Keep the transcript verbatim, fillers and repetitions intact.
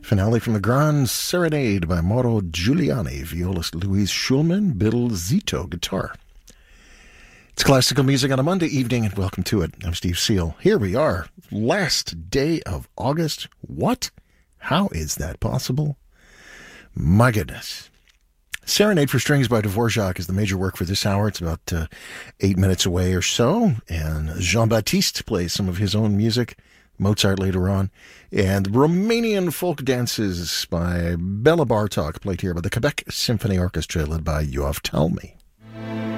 Finale from the Grand Serenade by Mauro Giuliani, violist Louise Schulman, Bill Zito, guitar. It's classical music on a Monday evening, and welcome to it. I'm Steve Seal. Here we are, last day of August. What? How is that possible? My goodness. Serenade for Strings by Dvorak is the major work for this hour. It's about uh, eight minutes away or so, and Jean-Baptiste plays some of his own music. Mozart later on, and Romanian folk dances by Bela Bartok, played here by the Quebec Symphony Orchestra, led by Yoav Talmy.